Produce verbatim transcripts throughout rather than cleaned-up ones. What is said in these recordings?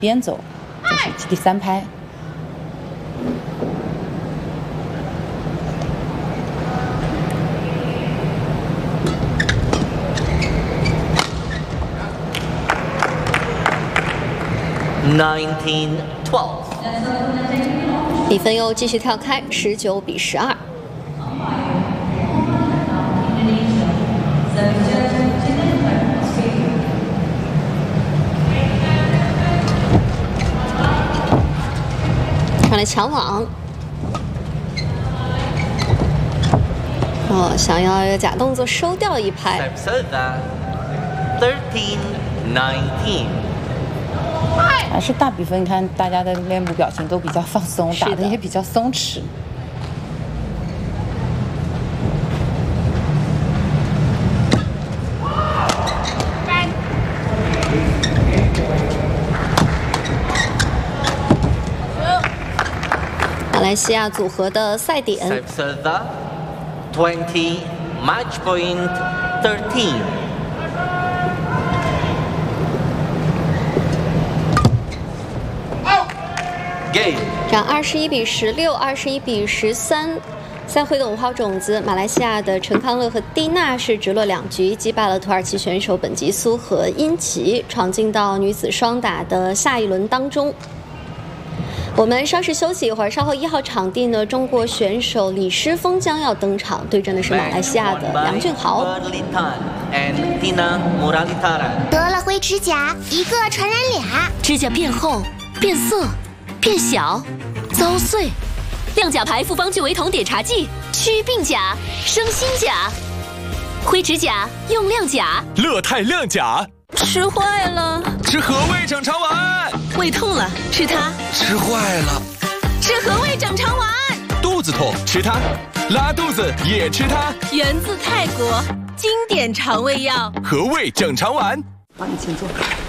边走，这是第三拍。 nineteen twelve， 比分又继续跳开，十九比十二。上来抢网，哦，想要一个假动作收掉一拍。 thirteen nineteen。 还是大比分，看大家的面部表情都比较放松，打的也比较松弛。 马来西亚组合的赛点。 twenty match point thirteen。 这样二十一比十六，二十一比十三。三回的五号种子，马来西亚的陈康乐和蒂娜是直落两局击败了土耳其选手本吉苏和殷琦，闯进到女子双打的下一轮当中。我们稍事休息一会儿，稍后一号场地呢，中国选手李诗峰将要登场，对阵的是马来西亚的梁俊豪。 得了灰指甲，一个传染俩， 指甲变厚、变色。变小、遭碎，亮甲牌复方聚维酮碘茶剂祛病甲、生新甲，灰指甲用亮甲。 乐泰亮甲吃坏了， 吃和味整肠丸。 胃痛了，吃它。 吃坏了， 吃和味整肠丸。 肚子痛，吃它。拉肚子也吃它。 源自泰国，经典肠胃药。 和味整肠丸。 帮你请坐。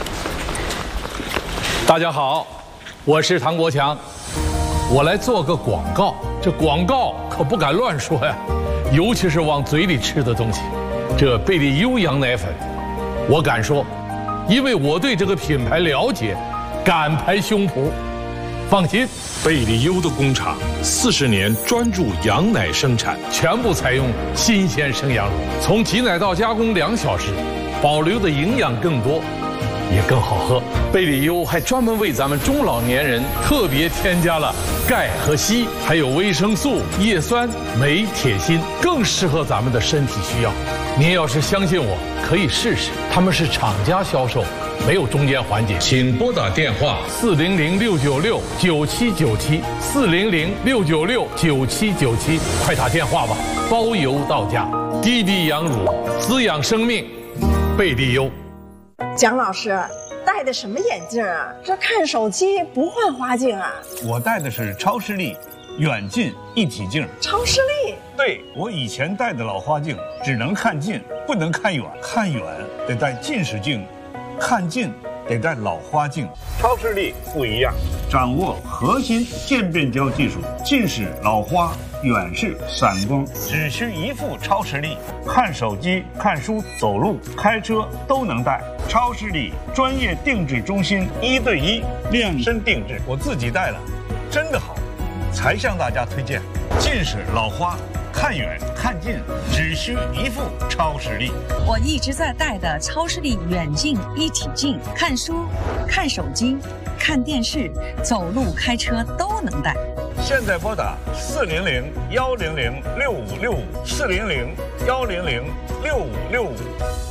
大家好。我是唐国强，我来做个广告。这广告可不敢乱说呀，尤其是往嘴里吃的东西。这贝利优羊奶粉，我敢说，因为我对这个品牌了解，敢拍胸脯。放心， 贝利优的工厂四十年专注羊奶生产， 全部采用新鲜生羊乳，从挤奶到加工两小时，保留的营养更多。也更好喝。贝利优还专门为咱们中老年人特别添加了钙和硒，还有维生素、叶酸、镁、铁、锌，更适合咱们的身体需要。您要是相信我，可以试试。他们是厂家销售，没有中间环节。请拨打电话四零零六九六九七九七四零零六九六九七九七，快打电话吧，包邮到家。滴滴羊乳，滋养生命，贝利优。 蒋老师戴的什么眼镜啊？这看手机不换花镜啊？ 我戴的是超视力远近一体镜。 超视力？ 对，我以前戴的老花镜只能看近，不能看远，看远得戴近视镜，看近得戴老花镜。超视力不一样，掌握核心渐变焦技术，近视、老花、远视、散光，只需一副超视力，看手机、看书、走路、开车都能戴。超视力专业定制中心，一对一量身定制，我自己戴了，真的好，才向大家推荐。近视、老花，看远看近，只需一副超视力。 我一直在戴的超视力远近一体镜，看书、看手机、看电视、走路、开车都能戴。 现在拨打四零零幺零零六五六五四零零幺零零六五六五。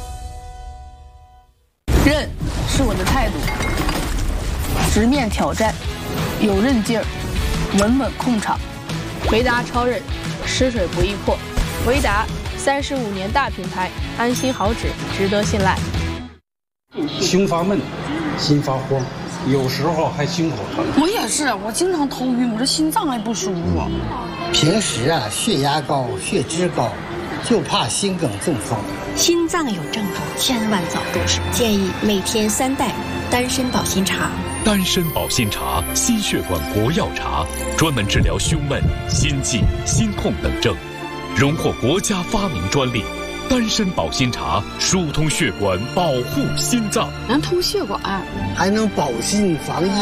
韧是我的态度，直面挑战，有韧劲儿，稳稳控场。维达超韧，湿水不易破。维达三十五年大品牌，安心好纸，值得信赖。 胸发闷，心发慌，有时候还心口疼。 我也是，我经常头晕，我这心脏还不舒服。 平时啊，血压高，血脂高，就怕心梗中风。 心脏有症状，千万早入手。建议每天三袋丹参保心茶。 丹参保心茶，心血管国药茶，专门治疗胸闷、心悸、心痛等症，荣获国家发明专利。 丹参保心茶疏通血管，保护心脏。 能通血管， 还能保心防疫。